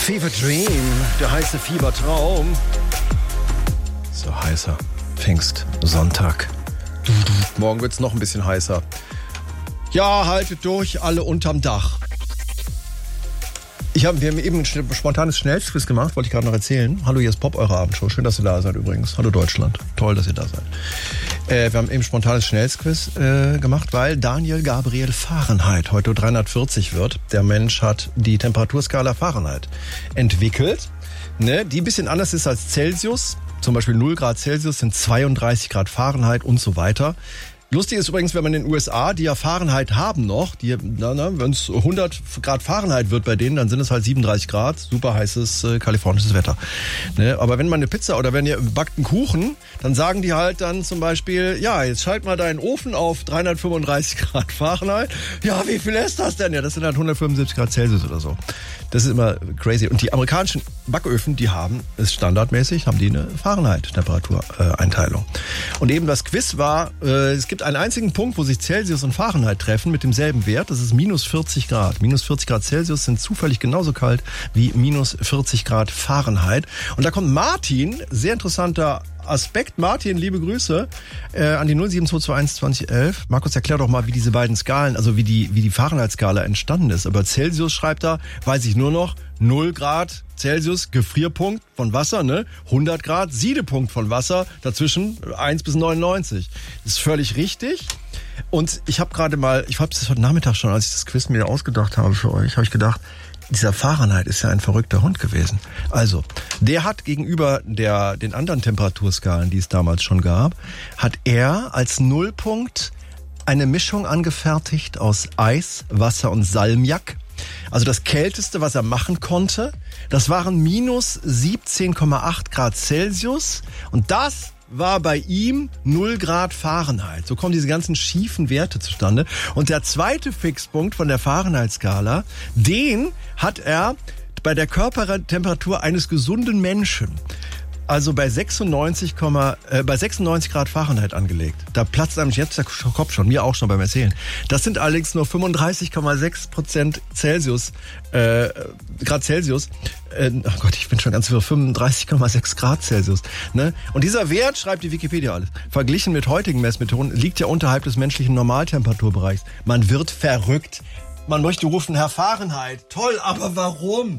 Fever Dream, der heiße Fiebertraum. So heißer Pfingstsonntag. Morgen wird's noch ein bisschen heißer. Ja, haltet durch, alle unterm Dach. Wir haben eben ein spontanes Schnellquiz gemacht, wollte ich gerade noch erzählen. Hallo, hier ist Pop, eure Abendshow. Schön, dass ihr da seid übrigens. Hallo Deutschland. Toll, dass ihr da seid. Wir haben eben spontanes Schnellquiz gemacht, weil Daniel Gabriel Fahrenheit heute 340 wird. Der Mensch hat die Temperaturskala Fahrenheit entwickelt, ne, die ein bisschen anders ist als Celsius. Zum Beispiel 0 Grad Celsius sind 32 Grad Fahrenheit und so weiter. Lustig ist übrigens, wenn man in den USA, die ja Fahrenheit haben noch, wenn es 100 Grad Fahrenheit wird bei denen, dann sind es halt 37 Grad, super heißes kalifornisches Wetter. Ne? Aber wenn man eine Pizza oder wenn ihr backt einen Kuchen, dann sagen die halt dann zum Beispiel, ja, jetzt schalt mal deinen Ofen auf 335 Grad Fahrenheit. Ja, wie viel ist das denn? Ja, das sind halt 175 Grad Celsius oder so. Das ist immer crazy. Und die amerikanischen Backöfen, die haben es standardmäßig, haben die eine Fahrenheit-Temperatureinteilung. Und eben das Quiz war, es gibt einen einzigen Punkt, wo sich Celsius und Fahrenheit treffen mit demselben Wert. Das ist minus 40 Grad. Minus 40 Grad Celsius sind zufällig genauso kalt wie minus 40 Grad Fahrenheit. Und da kommt Martin, sehr interessanter Aspekt. Martin, liebe Grüße an die 07221 2011. Markus, erklär doch mal, wie diese beiden Skalen, also wie die Fahrenheit-Skala entstanden ist. Aber Celsius schreibt da, weiß ich nur noch, 0 Grad Celsius, Gefrierpunkt von Wasser, ne? 100 Grad, Siedepunkt von Wasser, dazwischen 1 bis 99. Das ist völlig richtig. Und ich habe das heute Nachmittag schon, als ich das Quiz mir ausgedacht habe für euch, habe ich gedacht, dieser Fahrenheit ist ja ein verrückter Hund gewesen. Also, der hat gegenüber den anderen Temperaturskalen, die es damals schon gab, hat er als Nullpunkt eine Mischung angefertigt aus Eis, Wasser und Salmiak. Also das Kälteste, was er machen konnte, das waren minus 17,8 Grad Celsius und das war bei ihm 0 Grad Fahrenheit. So kommen diese ganzen schiefen Werte zustande. Und der zweite Fixpunkt von der Fahrenheit-Skala, den hat er bei der Körpertemperatur eines gesunden Menschen, also bei 96 Grad Fahrenheit angelegt. Da platzt einem jetzt der Kopf schon, mir auch schon beim Erzählen. Das sind allerdings nur 35,6% Celsius, Grad Celsius. Oh Gott, ich bin schon ganz für 35,6 Grad Celsius. Ne? Und dieser Wert, schreibt die Wikipedia alles, verglichen mit heutigen Messmethoden, liegt ja unterhalb des menschlichen Normaltemperaturbereichs. Man wird verrückt. Man möchte rufen, Herr Fahrenheit, toll, aber warum?